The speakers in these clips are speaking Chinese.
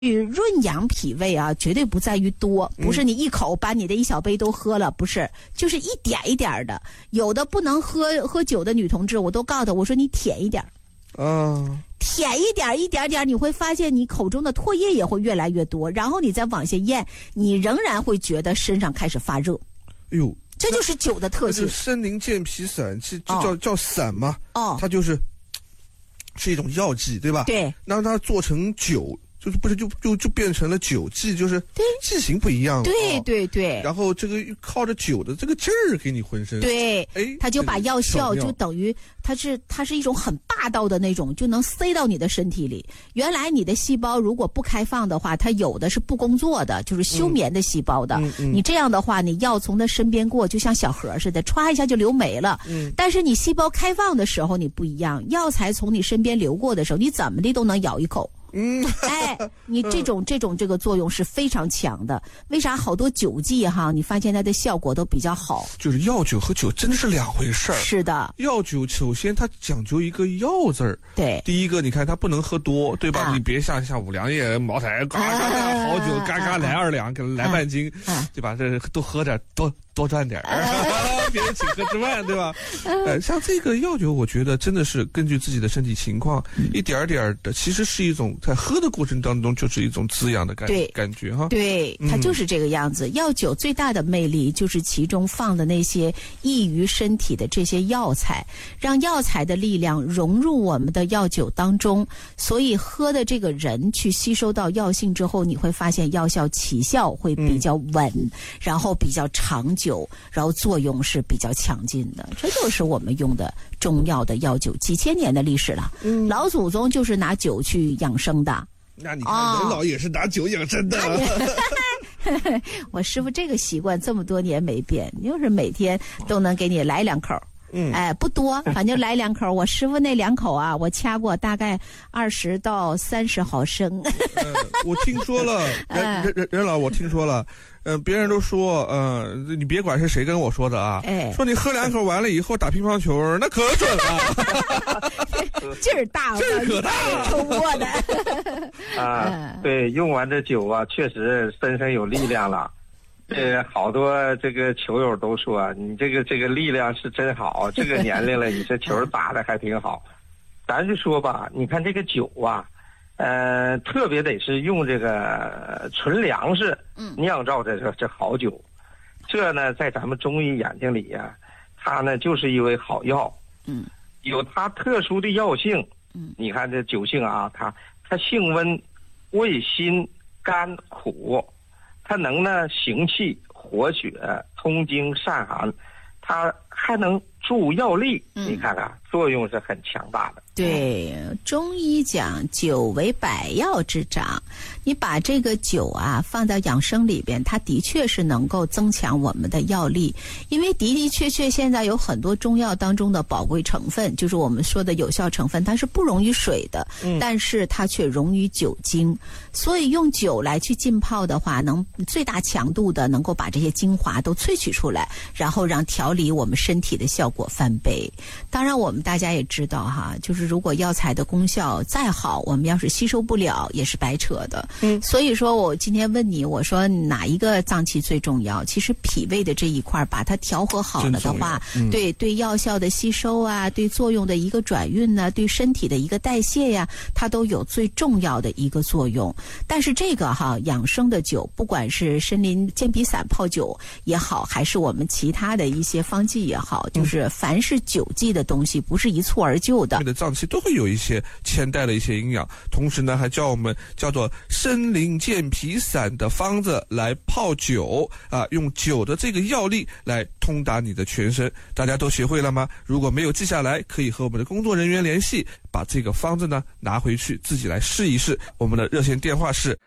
润养脾胃啊，绝对不在于多，不是你一口把你的一小杯都喝了，不是，就是一点一点的。有的不能喝酒的女同志，我都告诉她，我说你舔一点，舔一点，一点点，你会发现你口中的唾液也会越来越多，然后你再往下咽，你仍然会觉得身上开始发热。 哎呦， 这就是酒的特性。 参苓健脾散，叫散嘛，它就是一种药剂，对吧？ 对， 让它做成酒。就变成了酒剂，就是剂型不一样了。 对。 然后这个靠着酒的这个劲儿给你浑身。 对，他就把药效就等于它是一种很霸道的那种，就能塞到你的身体里。原来你的细胞如果不开放的话，它有的是不工作的，就是休眠的细胞的。你这样的话，你药从它身边过，就像小河似的，歘一下就流没了。但是你细胞开放的时候，你不一样，药材从你身边流过的时候，你怎么的都能咬一口。你这个作用是非常强的。为啥好多酒剂哈，你发现它的效果都比较好？就是药酒和酒真的是两回事儿。 是的， 药酒首先它讲究一个药字儿。 对， 第一个你看它不能喝多，对吧？你别像五粮液、茅台，嘎嘎好酒，嘎嘎来2两，给来半斤，对吧？这多喝点，多赚点别人请客吃饭，对吧？像这个药酒，我觉得真的是根据自己的身体情况，一点点的，其实是一种在喝的过程当中就是一种滋养的感觉哈。 对，它就是这个样子。药酒最大的魅力就是其中放的那些益于身体的这些药材，让药材的力量融入我们的药酒当中，所以喝的这个人去吸收到药性之后，你会发现药效起效会比较稳，然后比较长久，然后作用是比较强劲的。这就是我们用的中药的药酒，几千年的历史了。老祖宗就是拿酒去养生的。 那你看人老也是拿酒养生的。 我师傅这个习惯这么多年没变，就是每天都能给你来2口。不多，反正来2口。我师傅那2口啊，我掐过大概20到30毫升。 我听说了，任老，我听说了。别人都说，你别管是谁跟我说的啊，说你喝2口完了以后打乒乓球，那可准了， 劲儿大， 劲儿可大了， 抽过的。 对，用完这酒啊，确实身上有力量了。好多这个球友都说你这个力量是真好，这个年龄了，你这球打的还挺好。咱就说吧，你看这个酒啊。特别得是用这个纯粮食酿造这好酒，这呢在咱们中医眼睛里啊，它呢就是一味好药，有它特殊的药性，你看这酒性啊，它性温、味辛、甘苦，它能呢行气、活血、通经、散寒，它还能助药力，你看看作用是很强大的。 对，中医讲酒为百药之长，你把这个酒啊放到养生里边，它的确是能够增强我们的药力。因为的的确确现在有很多中药当中的宝贵成分，就是我们说的有效成分，它是不溶于水的，但是它却溶于酒精，所以用酒来去浸泡的话，能最大强度的能够把这些精华都萃取出来，然后让调理我们身体的效果翻倍。当然我们大家也知道哈，就是如果药材的功效再好，我们要是吸收不了也是白扯的。所以说我今天问你，我说哪一个脏器最重要？其实脾胃的这一块把它调和好了的话，对药效的吸收啊，对作用的一个转运呢，对身体的一个代谢呀，它都有最重要的一个作用。但是这个养生的酒，不管是参苓健脾散泡酒也好，还是我们其他的一些方剂也好，就是凡是酒剂的东西不是一蹴而就的， 的脏器都会有一些牵带的一些营养，同时呢还教我们叫做参苓健脾散的方子来泡酒啊，用酒的这个药力来通达你的全身。大家都学会了吗？如果没有记下来，可以和我们的工作人员联系，把这个方子呢拿回去自己来试一试。我们的热线电话是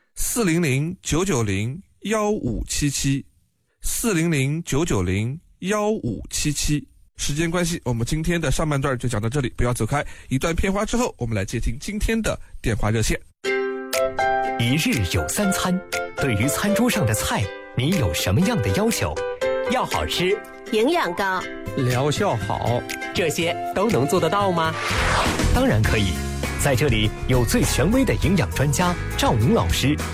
400-990-1577，400-990-1577。时间关系，我们今天的上半段就讲到这里，不要走开。一段片花之后，我们来接听今天的电话热线。 一日有3餐，对于餐桌上的菜，你有什么样的要求？要好吃， 营养高， 疗效好， 这些都能做得到吗？当然可以。 在这里有最权威的营养专家赵宁老师